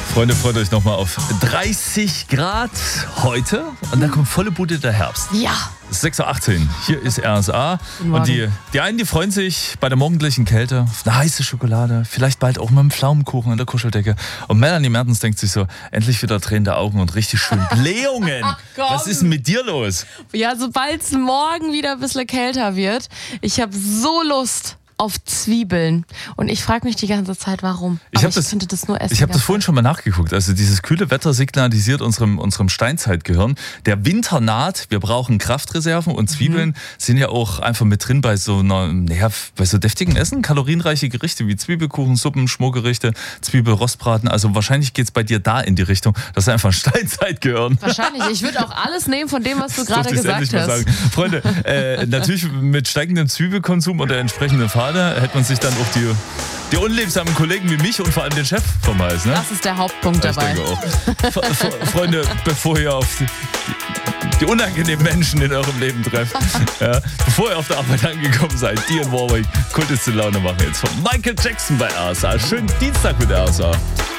Freunde, freut euch nochmal auf 30 Grad heute und dann kommt volle Bude der Herbst. Ja. Es ist 6.18 Uhr, hier ist RSA und die einen, die freuen sich bei der morgendlichen Kälte auf eine heiße Schokolade, vielleicht bald auch mit einem Pflaumenkuchen an der Kuscheldecke. Und Melanie Mertens denkt sich so, endlich wieder tränende Augen und richtig schön Blähungen. Was ist denn mit dir los? Ja, sobald es morgen wieder ein bisschen kälter wird, ich habe so Lust auf Zwiebeln. Und ich frage mich die ganze Zeit, warum. Ich könnte das nur essen. Ich habe das vorhin schon mal nachgeguckt. Also dieses kühle Wetter signalisiert unserem Steinzeitgehirn, der Winter naht, wir brauchen Kraftreserven und Zwiebeln sind ja auch einfach mit drin bei so bei so deftigen Essen. Kalorienreiche Gerichte wie Zwiebelkuchen, Suppen, Schmorgerichte, Zwiebelrostbraten. Also wahrscheinlich geht es bei dir da in die Richtung. Das ist einfach ein Steinzeitgehirn. Wahrscheinlich. Ich würde auch alles nehmen von dem, was du gerade gesagt hast. Freunde, natürlich mit steigendem Zwiebelkonsum und der entsprechenden Phase hätte man sich dann auch die unliebsamen Kollegen wie mich und vor allem den Chef vom Hals. Ne? Das ist der Hauptpunkt dabei. Ich denke auch. Freunde, bevor ihr auf die unangenehmen Menschen in eurem Leben trefft, bevor ihr auf der Arbeit angekommen seid, Dionne Warwick, Kult ist die Laune machen jetzt von Michael Jackson bei RSA. Schönen Dienstag mit RSA.